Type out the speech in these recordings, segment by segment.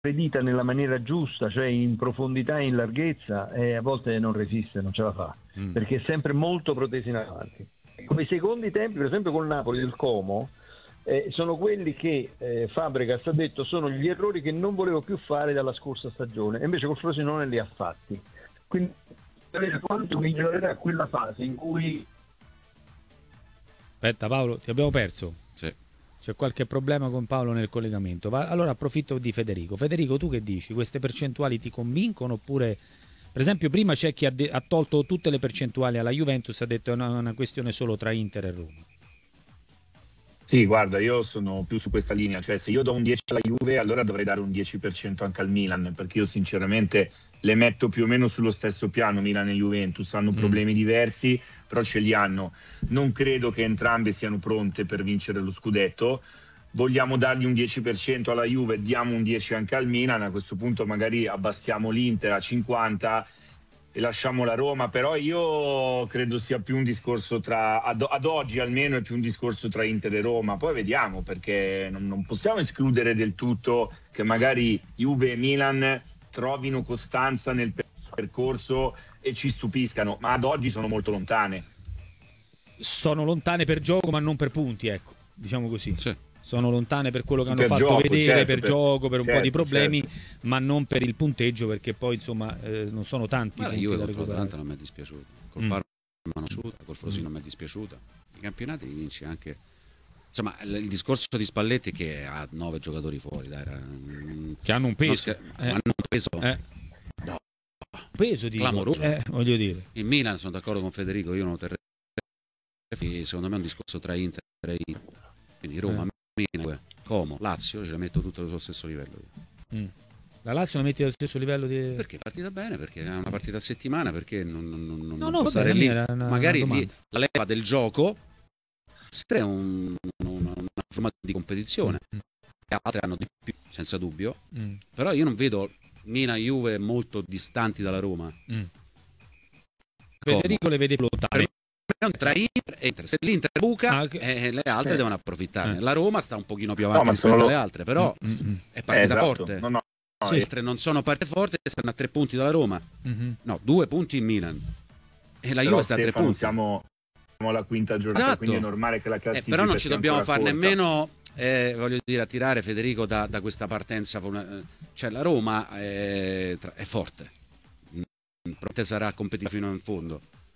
aggredita nella maniera giusta, cioè in profondità e in larghezza, a volte non resiste, non ce la fa, perché è sempre molto protesa in avanti. Come i secondi tempi, per esempio col Napoli del Como, sono quelli che Fabregas ha detto sono gli errori che non volevo più fare dalla scorsa stagione, e invece col Frosinone li ha fatti. Quindi vedere quanto migliorerà quella fase in cui... Aspetta Paolo, ti abbiamo perso. Sì. C'è qualche problema con Paolo nel collegamento. Allora approfitto di Federico. Federico, tu che dici? Queste percentuali ti convincono oppure... Per esempio prima c'è chi ha tolto tutte le percentuali alla Juventus, ha detto è una questione solo tra Inter e Roma. Sì, guarda, io sono più su questa linea, cioè se io do un 10 alla Juve, allora dovrei dare un 10% anche al Milan, perché io sinceramente le metto più o meno sullo stesso piano. Milan e Juventus hanno problemi diversi, però ce li hanno. Non credo che entrambe siano pronte per vincere lo scudetto. Vogliamo dargli un 10% alla Juve, diamo un 10 anche al Milan, a questo punto magari abbassiamo l'Inter a 50 e lasciamo la Roma, però io credo sia più un discorso ad oggi almeno è più un discorso tra Inter e Roma, poi vediamo, perché non possiamo escludere del tutto che magari Juve e Milan trovino costanza nel percorso e ci stupiscano, ma ad oggi sono molto lontane. Sono lontane per gioco ma non per punti, ecco, diciamo così. Sì. Sono lontane per quello che hanno Per fatto gioco, vedere, certo, per gioco, per un po' di problemi, certo. ma non per il punteggio, perché poi insomma non sono tanti. Ma la punti Juve da contro recuperare. l'Atalanta non mi è dispiaciuta, col Parma non è dispiaciuta, col Frosinone non mi è dispiaciuta. I campionati li vinci anche. Insomma, il discorso di Spalletti che ha 9 giocatori fuori, dai, che hanno un peso. Hanno un peso. No. Peso di clamoroso. Voglio dire. In Milan sono d'accordo con Federico, io non terrei. Secondo me è un discorso tra Inter e Inter. Quindi Roma, Milan, Como, Lazio, ce le metto tutte sullo stesso livello. La Lazio la metti allo stesso livello di... Perché è partita bene, perché è una partita a settimana, perché non no, può vabbè, stare lì. Magari lì la leva del gioco si crea una forma di competizione. Le altre hanno di più, senza dubbio. Però io non vedo Milan e Juve molto distanti dalla Roma. Federico le vede lontane. Tra Inter e Inter. Se l'Inter buca, le altre devono approfittarne. La Roma sta un pochino più avanti rispetto alle altre, però è partita forte. Sì. Inter non sono partite forti, stanno a 3 punti dalla Roma. No, 2 punti in Milan. E la Juve sta a 3 punti. Siamo alla quinta giornata, esatto. Quindi è normale che la classifica però non ci dobbiamo far corta. nemmeno, voglio dire, attirare Federico da questa partenza. Cioè la Roma è forte. Probabilmente sarà competitiva fino in fondo.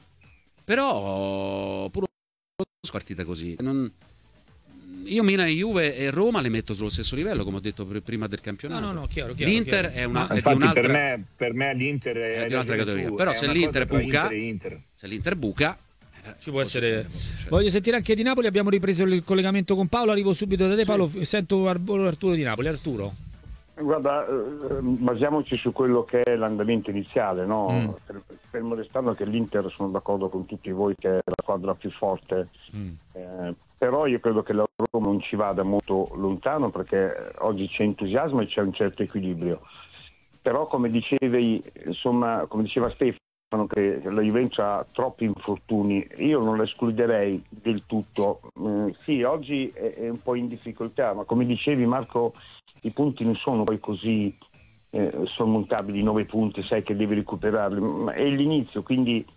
Però pure partita così. Io Milan, Juve e Roma le metto sullo stesso livello, come ho detto prima del campionato. No, chiaro. L'Inter è una è di infatti un'altra per me l'Inter è di un'altra categoria. Però se l'Inter buca, ci può essere. Voglio sentire anche di Napoli, abbiamo ripreso il collegamento con Paolo, arrivo subito da te Paolo, sento Arturo di Napoli. Arturo. Guarda, basiamoci su quello che è l'andamento iniziale, no? Fermo restando che l'Inter, sono d'accordo con tutti voi, che è la squadra più forte, però io credo che la Roma non ci vada molto lontano, perché oggi c'è entusiasmo e c'è un certo equilibrio. Però come dicevi, insomma, come diceva Stefano, che la Juventus ha troppi infortuni, io non la escluderei del tutto. Sì, oggi è un po' in difficoltà, ma come dicevi Marco, i punti non sono poi così sormontabili, 9 punti, sai che devi recuperarli, ma è l'inizio, quindi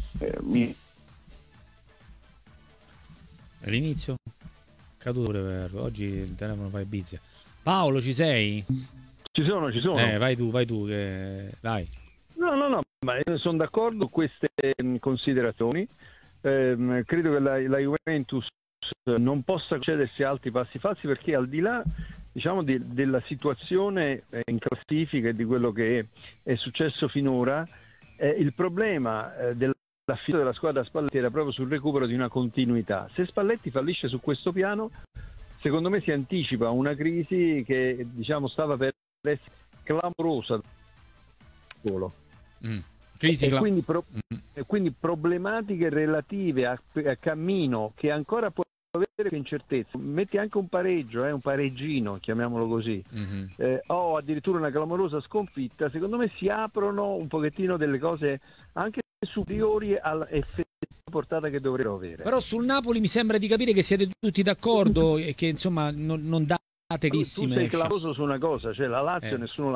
È l'inizio? Caduto oggi il telefono fa Ibiza. Paolo, ci sei? Ci sono. Vai tu, vai. No, ma sono d'accordo con queste considerazioni. Credo che la Juventus non possa concedersi alti passi falsi, perché al di là, diciamo, della situazione in classifica e di quello che è successo finora, il problema dell'affitto della squadra Spalletti era proprio sul recupero di una continuità. Se Spalletti fallisce su questo piano, secondo me si anticipa una crisi che, diciamo, stava per essere clamorosa. Quindi problematiche relative a cammino che ancora può avere più incertezza. Metti anche un pareggio, un pareggino, chiamiamolo così, o addirittura una clamorosa sconfitta, secondo me si aprono un pochettino delle cose anche superiori all'effettiva portata che dovrebbero avere. Però sul Napoli mi sembra di capire che siete tutti d'accordo e che insomma non dà Tu sei clamoroso su una cosa, cioè la Lazio nessuno